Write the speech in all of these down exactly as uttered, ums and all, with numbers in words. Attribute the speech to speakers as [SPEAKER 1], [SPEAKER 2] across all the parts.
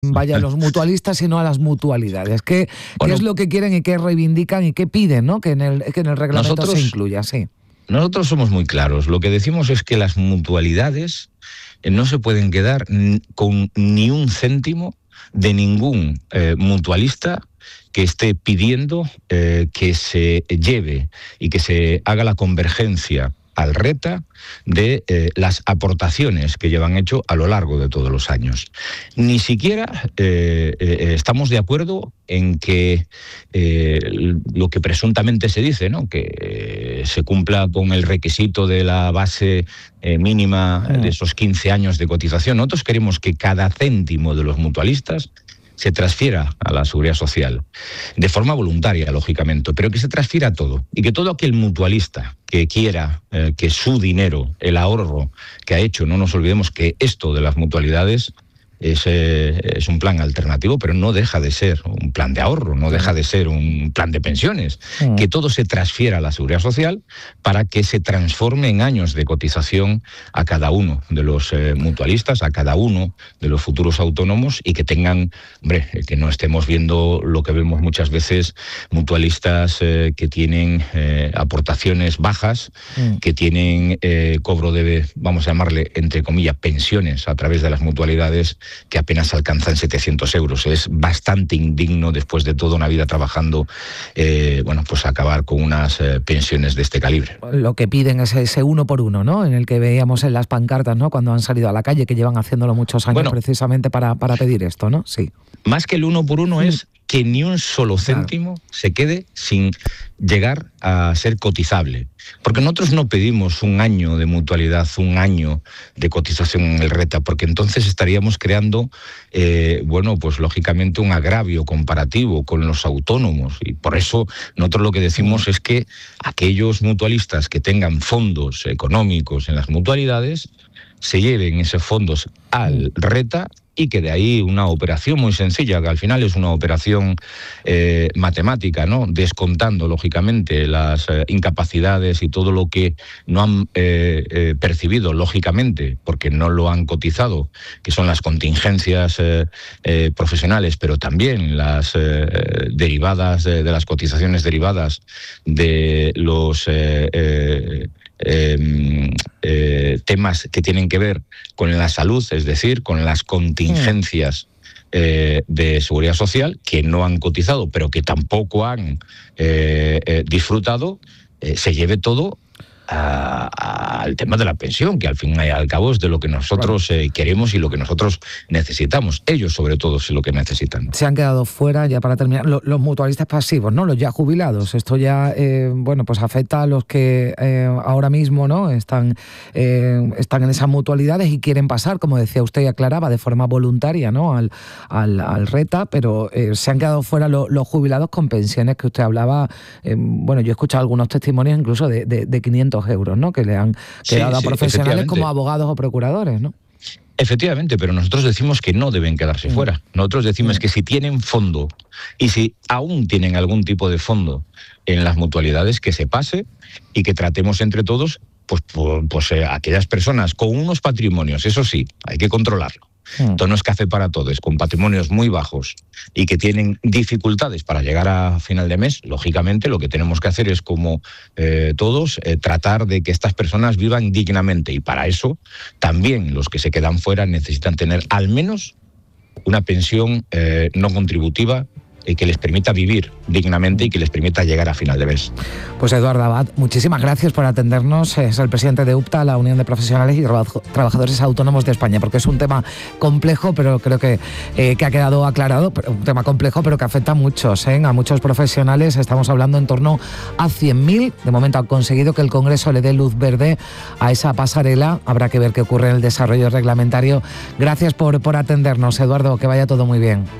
[SPEAKER 1] vaya a los mutualistas, sino a las mutualidades. ¿Qué, bueno, ¿qué es lo que quieren y qué reivindican y qué piden, ¿no? que, en el, que en el reglamento nosotros, se incluya? Sí.
[SPEAKER 2] Nosotros somos muy claros. Lo que decimos es que las mutualidades no se pueden quedar con ni un céntimo de ningún eh, mutualista que esté pidiendo eh, que se lleve y que se haga la convergencia al RETA de eh, las aportaciones que llevan hecho a lo largo de todos los años. Ni siquiera eh, eh, estamos de acuerdo en que eh, lo que presuntamente se dice, ¿no? que eh, se cumpla con el requisito de la base eh, mínima de esos quince años de cotización. Nosotros queremos que cada céntimo de los mutualistas se transfiera a la Seguridad Social, de forma voluntaria, lógicamente, pero que se transfiera todo, y que todo aquel mutualista que quiera eh, que su dinero, el ahorro que ha hecho, no nos olvidemos que esto de las mutualidades es, eh, es un plan alternativo, pero no deja de ser un plan de ahorro, no deja de ser un plan de pensiones, sí. que todo se transfiera a la Seguridad Social para que se transforme en años de cotización a cada uno de los eh, mutualistas, a cada uno de los futuros autónomos, y que tengan, hombre, que no estemos viendo lo que vemos muchas veces, mutualistas eh, que tienen eh, aportaciones bajas, sí. que tienen eh, cobro de, vamos a llamarle, entre comillas, pensiones a través de las mutualidades, que apenas alcanzan setecientos euros. Es bastante indigno, después de toda una vida trabajando, eh, bueno, pues acabar con unas eh, pensiones de este calibre.
[SPEAKER 1] Lo que piden es ese uno por uno, ¿no? En el que veíamos en las pancartas, ¿no? Cuando han salido a la calle, que llevan haciéndolo muchos años, bueno, precisamente para, para pedir esto, ¿no? Sí.
[SPEAKER 2] Más que el uno por uno, sí. es que ni un solo céntimo claro. se quede sin llegar a ser cotizable. Porque nosotros no pedimos un año de mutualidad, un año de cotización en el RETA, porque entonces estaríamos creando, eh, bueno, pues lógicamente un agravio comparativo con los autónomos. Y por eso nosotros lo que decimos es que aquellos mutualistas que tengan fondos económicos en las mutualidades se lleven esos fondos al RETA, y que de ahí una operación muy sencilla, que al final es una operación eh, matemática, ¿no? Descontando, lógicamente, las eh, incapacidades y todo lo que no han eh, eh, percibido, lógicamente, porque no lo han cotizado, que son las contingencias eh, eh, profesionales, pero también las eh, derivadas de, de las cotizaciones derivadas de los Eh, eh, Eh, eh, temas que tienen que ver con la salud, es decir, con las contingencias eh, de seguridad social, que no han cotizado, pero que tampoco han eh, eh, disfrutado, eh, se lleve todo a, a, al tema de la pensión, que al fin y al cabo es de lo que nosotros eh, queremos y lo que nosotros necesitamos. Ellos, sobre todo, es lo que necesitan.
[SPEAKER 1] Se han quedado fuera, ya para terminar, los, los mutualistas pasivos, ¿no? Los ya jubilados. Esto ya, eh, bueno, pues afecta a los que eh, ahora mismo, ¿no? Están, eh, están en esas mutualidades y quieren pasar, como decía usted y aclaraba, de forma voluntaria, ¿no? Al, al, al RETA, pero eh, se han quedado fuera lo, los jubilados con pensiones que usted hablaba. Eh, bueno, yo he escuchado algunos testimonios incluso de, de, de quinientos euros, ¿no? Que le han quedado sí, a profesionales sí, como abogados o procuradores, ¿no?
[SPEAKER 2] Efectivamente, pero nosotros decimos que no deben quedarse mm. fuera. Nosotros decimos mm. que si tienen fondo, y si aún tienen algún tipo de fondo en las mutualidades, que se pase y que tratemos entre todos, pues, pues, pues eh, aquellas personas con unos patrimonios, eso sí, hay que controlarlo. Esto no es café para todos, con patrimonios muy bajos y que tienen dificultades para llegar a final de mes. Lógicamente, lo que tenemos que hacer es, como eh, todos, eh, tratar de que estas personas vivan dignamente, y para eso también los que se quedan fuera necesitan tener al menos una pensión eh, no contributiva y que les permita vivir dignamente y que les permita llegar a final de mes.
[SPEAKER 1] Pues Eduardo Abad, muchísimas gracias por atendernos. Es el presidente de UPTA, la Unión de Profesionales y Trabajadores Autónomos de España, porque es un tema complejo, pero creo que, eh, que ha quedado aclarado, un tema complejo, pero que afecta a muchos, ¿eh? a muchos profesionales. Estamos hablando en torno a cien mil. De momento han conseguido que el Congreso le dé luz verde a esa pasarela. Habrá que ver qué ocurre en el desarrollo reglamentario. Gracias por, por atendernos, Eduardo, que vaya todo muy bien.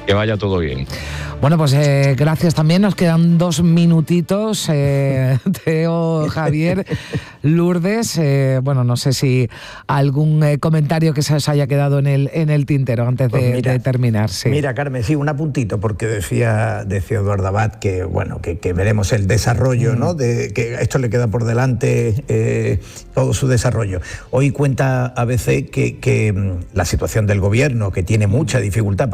[SPEAKER 2] Que vaya todo bien.
[SPEAKER 1] Bueno, pues eh, gracias también. Nos quedan dos minutitos. Eh, Teo, Javier, Lourdes. Eh, bueno, no sé si algún eh, comentario que se os haya quedado en el, en el tintero antes de, pues mira, de terminar. Sí.
[SPEAKER 3] Mira, Carmen, sí, un apuntito, porque decía, decía Eduardo Abad que, bueno, que, que veremos el desarrollo, mm. ¿no? De, que esto le queda por delante eh, todo su desarrollo. Hoy cuenta A B C que, que la situación del gobierno, que tiene mucha dificultad para